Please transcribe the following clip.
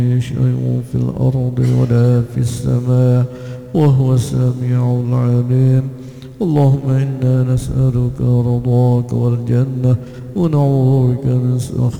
شيء في الأرض ولا في السماء وهو السميع العليم. اللهم إنا نسألك رضاك والجنة ونعوذ بك من سخطك